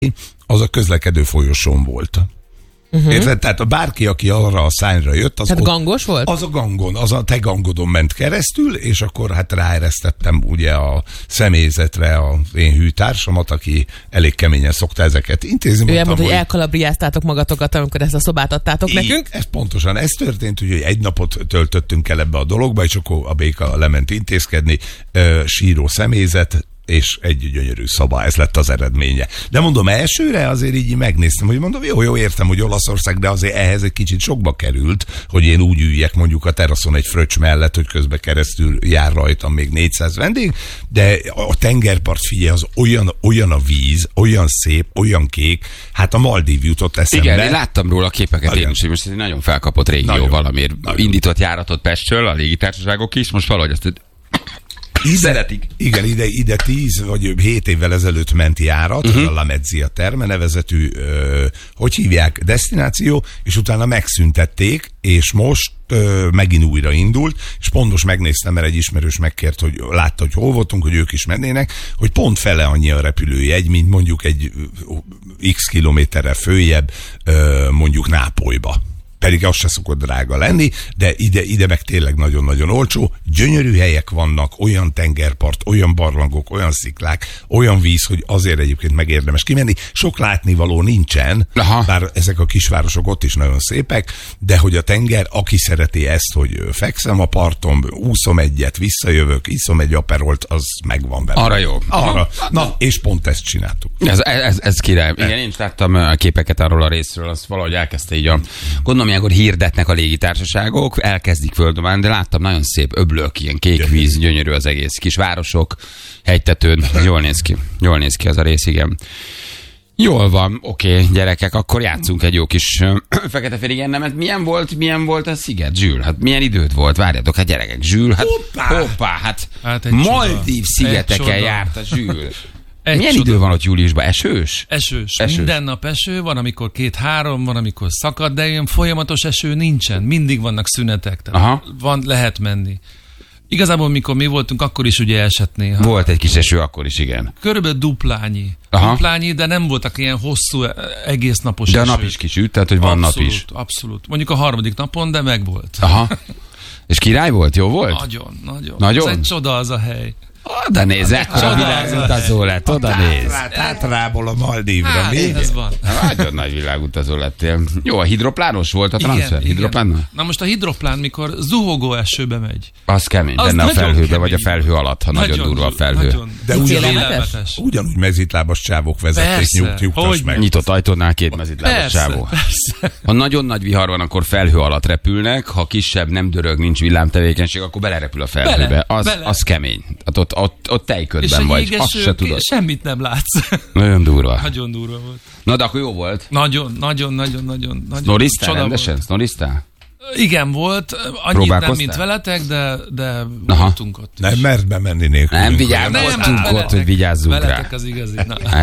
az a közlekedő folyosón volt. Érted? Tehát bárki, aki arra a szányra jött, az tehát gangos volt? Az a gangon, az a te gangodon ment keresztül, és akkor hát ráeresztettem ugye a személyzetre az én hűtársamat, aki elég keményen szokta ezeket intézni. Ő elmondta, hogy elkalabriáztátok magatokat, amikor ezt a szobát adtátok nekünk. Ez pontosan, ez történt, hogy egy napot töltöttünk el ebbe a dologba, és akkor a béka lement intézkedni, síró személyzet, és egy gyönyörű szoba, ez lett az eredménye. De mondom, elsőre azért így megnéztem, hogy mondom, jó, értem, hogy Olaszország, de azért ehhez egy kicsit sokba került, hogy én úgy üljek mondjuk a teraszon egy fröccs mellett, hogy közben keresztül jár rajtam még 400 vendég, de a tengerpart, figyelj, az olyan a víz, olyan szép, olyan kék, hát a Maldív jutott eszembe. Igen, én láttam róla a képeket én is, hogy most ez egy nagyon felkapott régió valamiért. Indított járatot Pestről, a légitársaságok is, most valahogy azt szeretik. Igen, ide 10 vagy 7 évvel ezelőtt ment járat, a La Mezzia Terme nevezetű, hogy hívják, desztináció, és utána megszüntették, és most megint újra indult, és pont most megnéztem, mert egy ismerős megkért, hogy látta, hogy hol voltunk, hogy ők is mennének, hogy pont fele annyi a repülőjegy, mint mondjuk egy x kilométerrel följebb, mondjuk Nápolyba. Pedig az se szokott drága lenni, de ide meg tényleg nagyon-nagyon olcsó. Gyönyörű helyek vannak, olyan tengerpart, olyan barlangok, olyan sziklák, olyan víz, hogy azért egyébként megérdemes kimenni. Sok látnivaló nincsen, bár ezek a kisvárosok ott is nagyon szépek, de hogy a tenger, aki szereti ezt, hogy fekszem a parton, úszom egyet, visszajövök, iszom egy aperolt, az megvan vele. Arra jó. Arra. Na, és pont ezt csináltuk. Ez király. Igen, én is láttam a képeket arról a részről, azt valahogy elkezdte így gondolom, ilyenkor hirdetnek a légitársaságok, elkezdik földobálni, de láttam nagyon szép öblök, ilyen kék víz, gyönyörű az egész. Kis városok, hegytetőn, jól néz ki az a rész, igen. Jól van, oké, gyerekek, akkor játszunk egy jó kis fekete-fehér igennemet. Milyen volt a sziget, Zsül? Hát milyen időd volt? Várjátok, hát gyerekek, Zsül, hoppá, hát Maldív szigeteken járt a Zsül. Milyen idő van ott júliusban? Esős? Esős. Minden nap eső, van amikor 2-3, van amikor szakad, de ilyen folyamatos eső nincsen. Mindig vannak szünetek, tehát lehet menni. Igazából, mikor mi voltunk, akkor is ugye esett néha. Volt egy kis eső akkor is, igen. Körülbelül duplányi, de nem voltak ilyen hosszú, egész napos eső. De a nap is kisüt, tehát hogy van nap is. Abszolút. Mondjuk a 3. napon, de meg volt. És király volt? Jó volt? Nagyon. Ez egy csoda az a hely. Oda néz, ekkora világutazó lett, oda néz. Tátrából a Maldívra, mi? Ez van. Nagyon nagy világutazó lettél. Jó, a hidroplános volt a transfer? Igen. Na most a hidroplán, mikor zuhogó esőbe megy. Az kemény, benne a felhőbe, vagy a felhő alatt, ha nagyon durva a felhő. De ugyanúgy mezitlábas csávok vezették, nyugtass meg. Nyitott ajtónál 2 mezitlábas csávó. Ha nagyon nagy vihar van, akkor felhő alatt repülnek, ha kisebb, nem dörög, nincs villámtevékenység, akkor belerepül a felhőbe. Az kemény. Ott tejködben vagy, azt se tudod. Semmit nem látsz. Nagyon durva. Nagyon durva volt. Na, de akkor jó volt? Nagyon. Snoriztál rendesen? Snoriztál? Igen, volt. Annyit nem, mint veletek, de voltunk ott is. Nem mert bemenni nélkül. Nem vigyázzunk ott, hogy vigyázzunk rá. Veletek az igazi.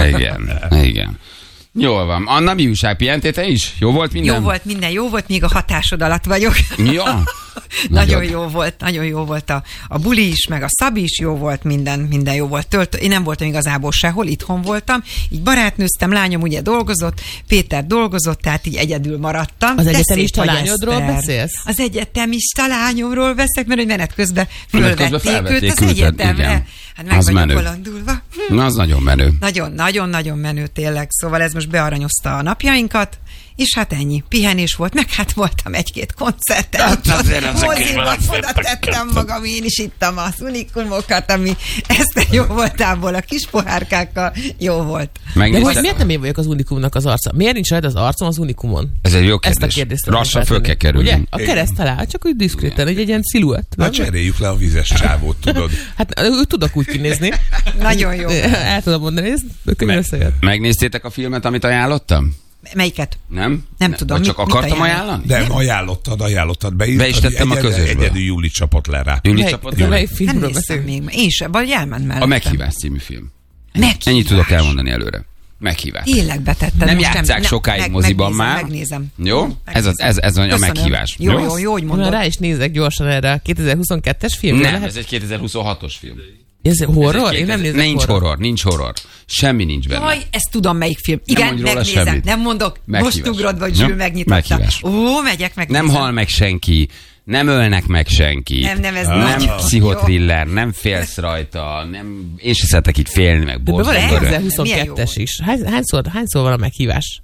Igen. Jól van. Anna, mi újság? Pihentél te is? Jó volt minden? Jó volt, még a hatásod alatt vagyok. Ja. Nagyon jó volt a buli is, meg a Szabi is jó volt, minden jó volt. Én nem voltam igazából sehol, itthon voltam, így barátnőztem, lányom ugye dolgozott, Péter dolgozott, tehát így egyedül maradtam. Az egyetemista lányodról beszélsz? Az egyetemista lányomról beszélek, mert hogy menet közben fölvették őt az egyetemre. Hát meg vagyok bolondulva. Na, az nagyon menő. Nagyon menő tényleg, szóval ez most bearanyozta a napjainkat, és hát ennyi. Pihenés volt, meg hát voltam 1-2 koncerten. Moziban oda tettem magam, én is ittam az unikumokat, ami ezt jó voltából, a kis pohárkákkal jó volt. De hogy miért nem én vagyok az unikumnak az arca? Miért nincs rajta az arcom az unikumon? Ez egy jó kérdés. Ezt a kérdést lassan föl kell kerülni. Ugye? A kereszt alá, csak úgy diszkréten, hogy egy ilyen sziluett. Hát cseréljük le a vizes csávót, tudod. Hát tudok úgy kinézni. Nagyon jó. El tudom mondani, ez összejött. Megnéztétek a filmet, amit ajánlottam? Melyiket? Nem tudom. Vagy csak akartam ajánlani? Nem, ajánlottad. Be is tettem a közösből. Egyedül Júli csapott le rá. Melyik filmről beszélünk? Még. Én sem, vagy elment mellettem. A Meghívás című film. Ennyit tudok elmondani előre. Meghívás. Élekbe tettem. Nem játsszák sokáig moziban már. Megnézem. Jó? Ez a meghívás. Jó, hogy mondod. Rá is nézek gyorsan erre a 2022-es filmre. Nem, ez egy 2026-os film. Ez horror? Én nem nézek Nincs horror. Semmi nincs benne. Jaj, ezt tudom, melyik film. Igen, megnézem. Semmit. Nem mondok. Meghívás. Most ugrod, vagy Zsül megnyitotta. Meghívás. Megyek meg. Nem hal meg senki. Nem ölnek meg senki. Nem, nem pszichotriller, nem félsz rajta, nem, én se szeretek itt félni, meg de van egy borzasztó. 22-es is. Hányszor van a meghívás?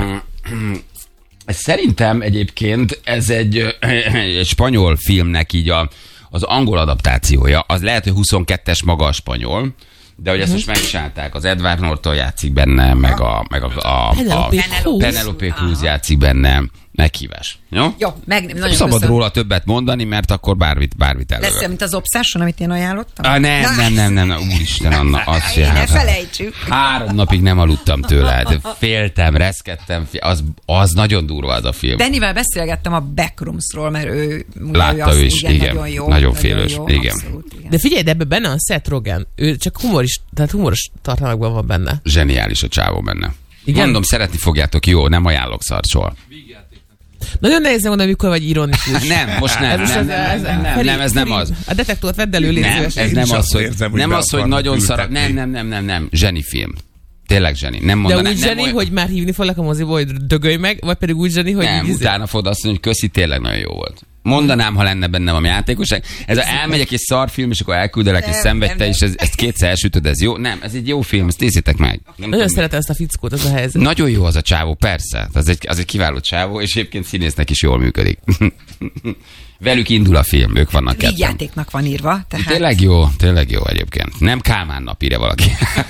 Szerintem egyébként ez egy spanyol filmnek így az angol adaptációja. Az lehet, hogy 22-es maga a spanyol, de hogy ezt most megcsinálták, az Edward Norton játszik benne, meg a Penelope Cruz játszik benne. Meghívás. Jó? Jó, nagyon szabad köszönöm. róla többet mondani, mert akkor bármit előre. Lesz olyan, mint az Obsession, amit én ajánlottam? Nem. Úristen, Anna, azt ne felejtsük. 3 napig nem aludtam tőle. Féltem, reszkedtem. Az nagyon durva az a film. Dannyvel beszélgettem a Backroomsról, mert ő látta ő is, igen. Nagyon jó. Nagyon félős, igen. Abszolút, igen. De figyelj, de ebben benne a Seth Rogen. Ő csak humoros tartalmakban van benne. Zseniális a csávó benne. Igen? Mondom, szeretni fogjátok, jó, nem ajánlok szart soha. Nagyon nehéz mondani, amikor vagy ironikus. Nem, most nem. Ez nem az. A detektort vedd elő, légy ez nem az, hogy nagyon szar. Nem. Zseni film. Tényleg zseni. Nem mondanám, de úgy zseni, hogy már hívni foglak a moziba, hogy dögölj meg, vagy pedig úgy zseni, hogy... Nem, utána fogod azt mondani, hogy köszi, tényleg nagyon jó volt. Mondanám, ha lenne bennem a játékosság. Ez elmegyek egy szarfilm, és akkor elküldelek, és szenvedte, és ezt kétszer elsütöd, ez jó? Nem, ez egy jó film, ezt nézzétek meg. Nagyon szeretem ezt a fickót, az a helyzet. Nagyon jó az a csávó, persze. Az egy kiváló csávó, és egyébként színésznek is jól működik. Velük indul a film, ők vannak ketten. Vígjátéknak van írva. Tehát... Tényleg jó egyébként. Nem Kálmán nap írja valaki.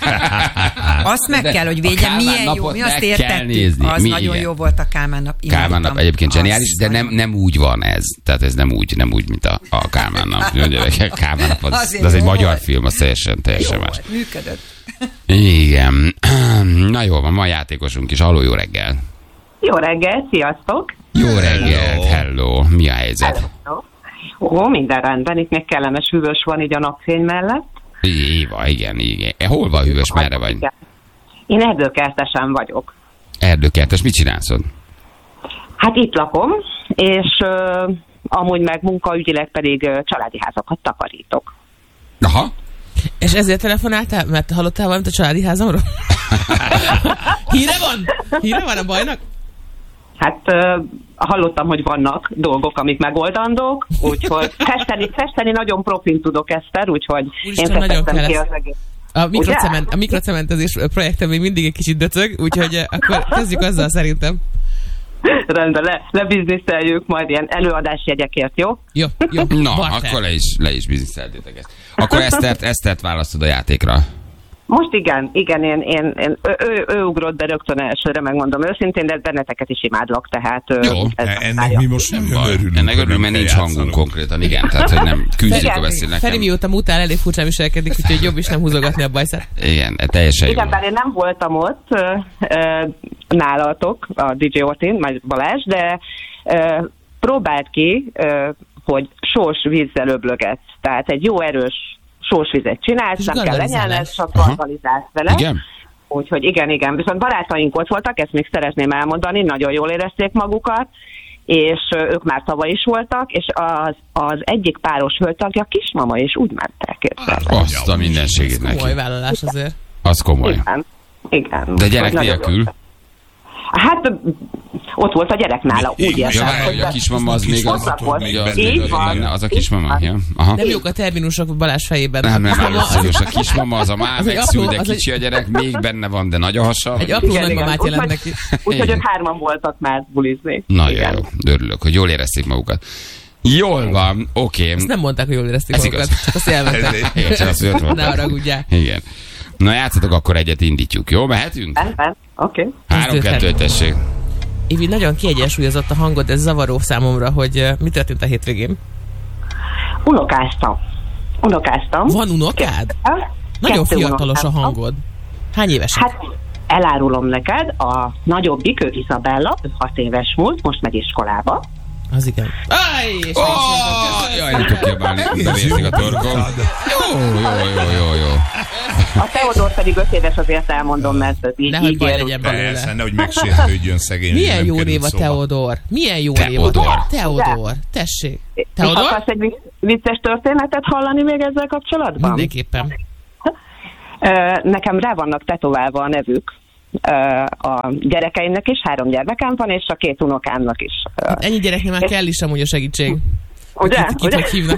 Azt meg kell, hogy védjen, milyen jó. Mi azt értettük. Az nagyon jó volt a Kálmán nap. Kálmán nap egyébként zseniális, de nem úgy van ez. Tehát ez nem úgy, mint a Kálmán nap. Kálmán nap az egy magyar film, az teljesen más. Működött. Igen. Na jó, van, ma játékosunk is. Halló, jó reggel. Jó reggel, sziasztok! Jó reggelt, hello. Mi a helyzet? Hello. Minden rendben, itt még kellemes hűvös van így a napfény mellett. Éva, igen. Hol van hűvös, merre vagy? Én erdőkertesen vagyok. Erdőkertes, mit csinálsz ott? Hát itt lakom, és amúgy meg munkaügyileg pedig családi házakat takarítok. Aha. És ezért telefonáltál? Mert hallottál valamit a családi házamról? Híre van a bajnak? Hát hallottam, hogy vannak dolgok, amik megoldandók, úgyhogy festeni nagyon profin tudok, Eszter, úgyhogy én festettem ki az egész. A mikrocementezés projektem még mindig egy kicsit döcög, úgyhogy akkor kezdjük azzal szerintem. Rendben, lebizniszeljük majd ilyen előadásjegyekért, jó? Jó. Na, akkor le is bizniszeltétek ezt. Akkor Esztert választod a játékra. Most igen, ő ugrott be rögtön elsőre, megmondom őszintén, de benneteket is imádlak, tehát... Jó, ennek mi most nem örülünk. Ennek örülünk, mert nincs hangunk konkrétan, igen, tehát hogy nem küzdjük a beszélnek. Feri mióta mutál, elég furcsán viselkedik, úgyhogy jobb is nem húzogatni a bajszát. Igen, teljesen jó. Igen, bár én nem voltam ott nálatok, a DJ Ortin, majd Balázs, de próbált ki, hogy sós vízzel öblögetsz, tehát egy jó erős sósvizet csinálsz, nem kell lenyelned, csak gargalizálsz vele. Igen? Úgyhogy igen. Viszont barátaink ott voltak, ezt még szeretném elmondani, nagyon jól érezték magukat, és ők már tavaly is voltak, és az egyik páros hölgytagja kismama, és úgy mentek. Azt a mindenségét neki. Komoly vállalás azért. Az komoly. Igen. De gyerek nélkül? Hát ott volt a gyerek nála, úgy értem. Hogy a kismama az még az. Az a kismama, ja. Nem jók a terminusok Balázs fejében. Nem, a kismama az a már megszül, de kicsi a gyerek, még benne van, de nagy a hasa. Egy apró nagymamát jelent neki. Úgyhogy ők 3 voltak már bulizni. Nagyon jó, örülök, hogy jól érezték magukat. Jól van, oké. Ezt nem mondták, hogy jól érezték magukat, csak azt elmentek. Ne haragudjál. Igen. Na játszatok, akkor egyet indítjuk, jó? Mehetünk? Oké. 3-2, tessék. Ivi, nagyon kiegyensúlyozott a hangod, ez zavaró számomra, hogy mi történt a hétvégén? Unokáztam. Van unokád? Nagyon fiatalos a hangod. Hány éves? Hát elárulom neked, a nagyobbik, ő Izabella, 6 éves múlt, most megy iskolába. Az igen. Jaj, nem tudok kiabálni, bevérzik a torkom. Jó. A Teodor pedig 5 éves, azért elmondom, mert ez így baj legyen belőle. Persze, nehogy megsértődjön szegény. Milyen jó név a Teodor? Milyen jó név a Teodor? Tessék. Teodor? Akarsz egy vicces történetet hallani még ezzel kapcsolatban? Mindenképpen. Nekem rá vannak tetoválva a nevük a gyerekeimnek is, 3 gyermekem van, és a 2 unokámnak is. Ennyi gyereknél már kell is amúgy a segítség. Ugye? Kit hívnak?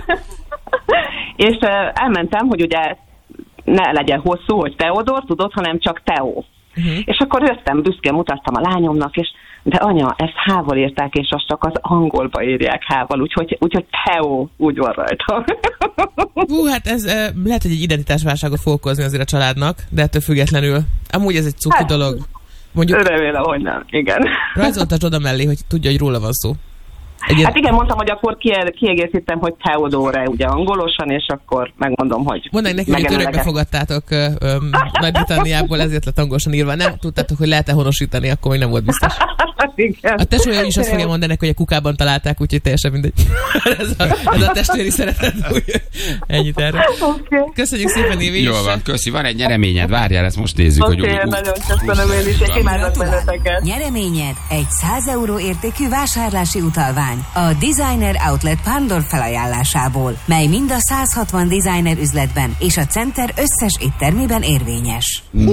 És elmentem, hogy ugye ne legyen hosszú, hogy Teodor, tudod, hanem csak Teó. És akkor jöttem, büszkén mutattam a lányomnak, és de anya, ezt H-val írták, és azt csak az angolba írják H-val, úgyhogy Teó úgy van rajta. Hát ez lehet, hogy egy identitásválságot fog okozni azért a családnak, de ettől függetlenül. Amúgy ez egy cuki dolog. Mondjuk, remélem, hogy nem, igen. Rajzoltasd oda mellé, hogy tudja, hogy róla van szó. Hát igen, mondtam, hogy akkor kiegészítem, hogy Teodore ugye angolosan, és akkor megmondom, hogy... Mondd neki, hogy örökbe fogadtátok Nagy-Britanniából, ezért lett angolosan írva. Nem tudtátok, hogy lehet-e honosítani, akkor még nem volt biztos. Igen. A tesója is azt fogja mondani, hogy a kukában találták, úgyhogy teljesen mindegy. ez a testvéri szeretet. Ennyit erről. Okay. Köszönjük szépen, Évi. Jól van, köszi. Van egy nyereményed, várjál, ezt most nézzük. Oké, nagyon köszönöm én is, és imádok benneteket. Nyereményed egy 100 euró értékű vásárlási utalvány a Designer Outlet Pándor felajánlásából, mely mind a 160 designer üzletben és a Center összes éttermében érvényes. No,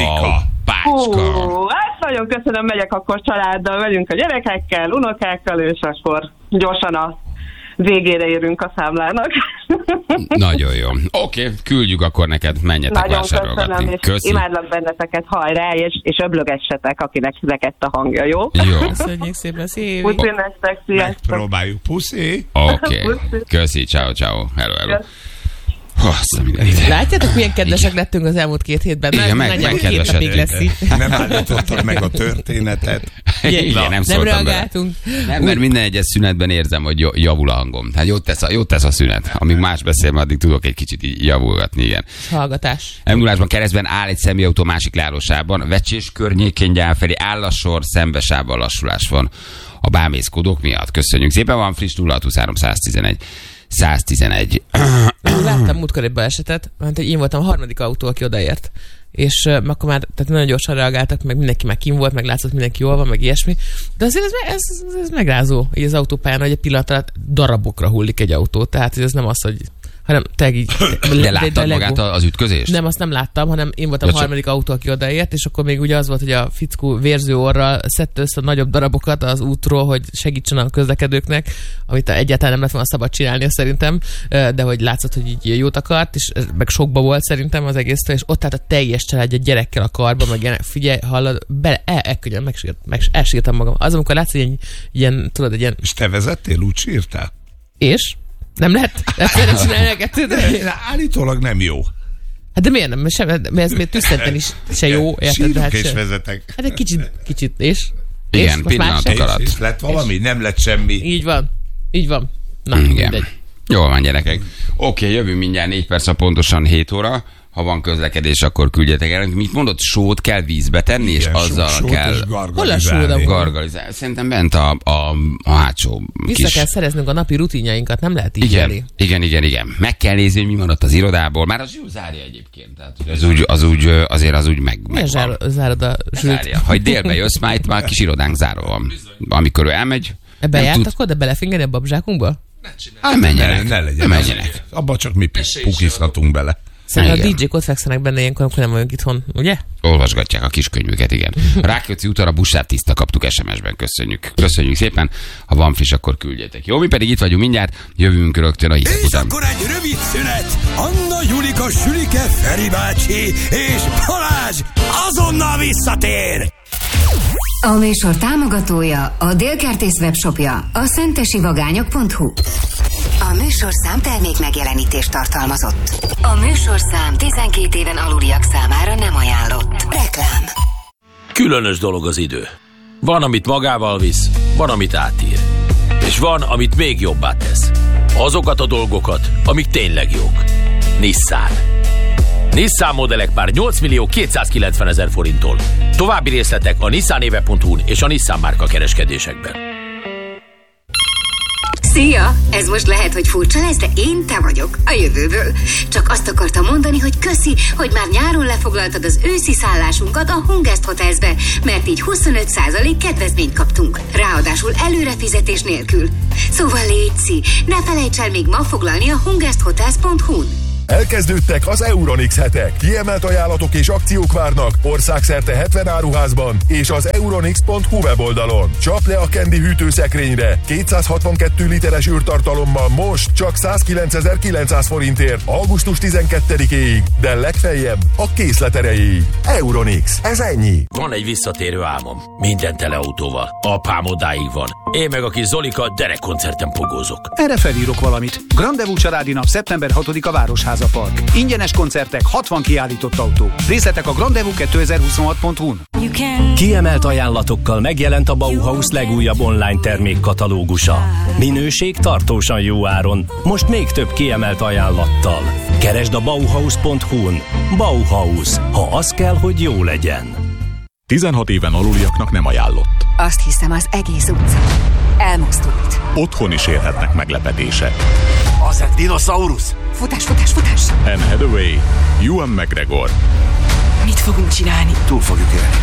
pácska! Hát nagyon köszönöm, megyek akkor családdal, megyünk a gyerekekkel, unokákkal, és akkor gyorsan a végére érünk a számlának. Nagyon jó. Oké, küldjük akkor neked, menjetek vásárolgatni. Nagyon köszönöm, és imádlak benneteket, hajrá, és öblögessetek, akinek rekedt a hangja, jó? Jó. Köszönjük szépen, szépen. Puszi nektek, sziasztok. Megpróbáljuk, puszi. Oké, köszi, ciao. Hello. Látjátok, milyen kedvesek lettünk az elmúlt 2 hétben? Igen, megkedvesedünk. Nem állítottak meg a történetet. Igen, nem szóltam reagáltunk. Nem, mert minden egyes szünetben érzem, hogy javul a hangom. Hát jót tesz a szünet. Amíg más beszél, addig tudok egy kicsit javulgatni, igen. Hallgatás. M0-ásban keresztben áll egy személyautó másik leállósában, Vecsés környékén gyár felé áll a sor, szembesában lassulás van a bámészkodók miatt. Köszönjük szépen, van friss 023 111. Láttam múltkor egy balesetet, mert én voltam a 3. autó, aki odaért. És akkor már tehát nagyon gyorsan reagáltak, meg mindenki már kim volt, meg látszott, mindenki jól van, meg ilyesmi. De azért ez megrázó, így az autópályán, hogy egy pillanatra darabokra hullik egy autó. Tehát hogy ez nem az, hogy hanem te így... De láttad magát az ütközést? Nem, azt nem láttam, hanem én voltam a 3. autó, aki odaért, és akkor még ugye az volt, hogy a fickó vérző orral szedte össze a nagyobb darabokat az útról, hogy segítsen a közlekedőknek, amit egyáltalán nem lett volna szabad csinálnia szerintem, de hogy látszott, hogy így jót akart, és meg sokba volt szerintem az egésztől, és ott állt a teljes család egy gyerekkel a karban, meg figyelj, hallod, elkönnyen elsírtam magam. Az, amikor látsz, hogy ilyen, tudod, egy ilyen... És te vezettél, úgy sírtál? És? Nem lehet? Egyszerűen csinálni a kettőt? Állítólag nem jó. Hát de miért nem? Mert ez még tüsszenten is se jó. Sírok hát és vezetek. Hát egy kicsit, és? Igen, pillanatok alatt. És lett valami? Nem lett semmi. Így van. Na, igen. mindegy. Jól van, gyerekek. Oké, jövünk mindjárt 4 perc, pontosan 7 óra. Ha van közlekedés, akkor küldjetek el. Mit mondod, sót kell vízbe tenni, igen, és azzal kell gargalizálni. Szerintem bent a hátsó Vissza kell szereznünk a napi rutinjainkat, nem lehet így élni. Igen. Meg kell nézni, hogy mi maradt az irodából. Már az Zsül zárja egyébként. Tehát azért az úgy meg van. Zárod a Zsült? Ha délbe jössz, már kis irodánk zárva van. Amikor ő elmegy. Ebben jártak oda belefingeni a babzsákunkba? Menjenek. Abba csak mi pukizhatunk bele. Szerintem a DJ-k ott fekszenek benne ilyenkor, amikor nem vagyunk itthon, ugye? Olvasgatják a kiskönyvüket, igen. Rákóczi úton a buszsát tiszta kaptuk SMS-ben, köszönjük szépen. Ha van friss, akkor küldjetek. Jó, mi pedig itt vagyunk mindjárt, jövünk rögtön a hírek után. És akkor egy rövid szünet. Anna, Julika, Sülike, Feri bácsi és Balázs azonnal visszatér. A műsor támogatója a Délkertész webshopja, a szentesivagányok.hu. A műsorszám termék megjelenítést tartalmazott. A műsorszám 12 éven aluliak számára nem ajánlott. Reklám. Különös dolog az idő. Van, amit magával visz, van, amit átír. És van, amit még jobbá tesz. Azokat a dolgokat, amik tényleg jók. Nissan. Nissan modellek már 8.290.000 forinttól. További részletek a nissanéve.hu-n és a Nissan márka kereskedésekben. Szia! Ez most lehet, hogy furcsa lesz, de én te vagyok, a jövőből. Csak azt akartam mondani, hogy köszi, hogy már nyáron lefoglaltad az őszi szállásunkat a Hungest Hotelsbe, mert így 25% kedvezményt kaptunk. Ráadásul előrefizetés nélkül. Szóval létszi, ne felejts el még ma foglalni a hungesthotels.hu-n. Elkezdődtek az Euronix hetek. Kiemelt ajánlatok és akciók várnak országszerte 70 áruházban és az euronix.hu weboldalon. Csap le a Candy hűtőszekrényre 262 literes űrtartalommal most csak 109.900 forintért augusztus 12-éig, de legfeljebb a készlet erejéig. Euronix. Ez ennyi. Van egy visszatérő álmom. Minden tele autóval. Apám odáig van. Én meg a kis Zolika derekkoncerten pogózok. Erre felírok valamit. Grandevú családi nap szeptember 6-a Városháza Park. Ingyenes koncertek, 60 kiállított autó. Részletek a grandevú2026.hu-n. Kiemelt ajánlatokkal megjelent a Bauhaus legújabb online termékkatalógusa. Minőség tartósan jó áron. Most még több kiemelt ajánlattal. Keresd a Bauhaus.hu-n. Bauhaus. Ha az kell, hogy jó legyen. 16 éven aluliaknak nem ajánlott. Azt hiszem, az egész utca elmozdult. Otthon is érhetnek meglepetések. Az egy dinoszaurusz? Futás, futás, futás! Anne Hathaway, Ewan McGregor. Mit fogunk csinálni? Túl fogjuk élni.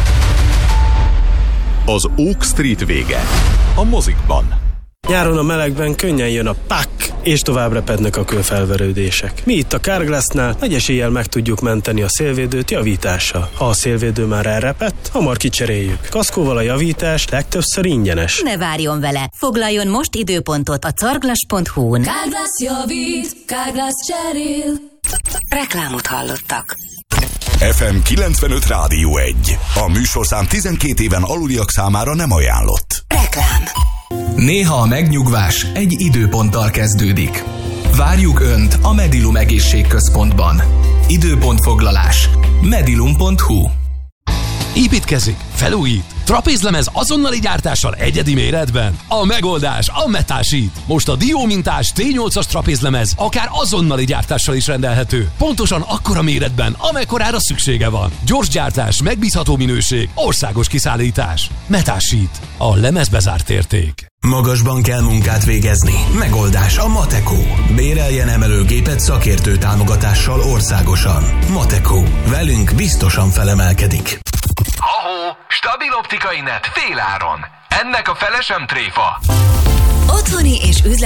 Az Oak Street vége. A mozikban. Nyáron a melegben könnyen jön a pak, és tovább repednek a kőfelverődések. Mi itt a Carglassnál nagy eséllyel meg tudjuk menteni a szélvédőt javítással. Ha a szélvédő már elrepett, hamar kicseréljük. Kaszkóval a javítás legtöbbször ingyenes. Ne várjon vele! Foglaljon most időpontot a carglass.hu-n. Carglass javít, Carglass cserél. Reklámot hallottak. FM 95 Rádió 1. A műsorszám 12 éven aluliak számára nem ajánlott. Reklám. Néha a megnyugvás egy időponttal kezdődik. Várjuk Önt a Medilum Egészségközpontban. Időpontfoglalás. medilum.hu. Építkezik, felújít, trapézlemez azonnali gyártással egyedi méretben. A megoldás a Metasheet. Most a diómintás T8-as trapézlemez akár azonnali gyártással is rendelhető. Pontosan akkora méretben, amekkorára szüksége van. Gyors gyártás, megbízható minőség, országos kiszállítás. Metasheet. A lemezbezárt érték. Magasban kell munkát végezni. Megoldás a Mateco. Béreljen emelőgépet szakértő támogatással országosan. Mateco. Velünk biztosan felemelkedik. Ahó, stabil optikai net féláron. Ennek a fele sem tréfa. Otthoni és üzleti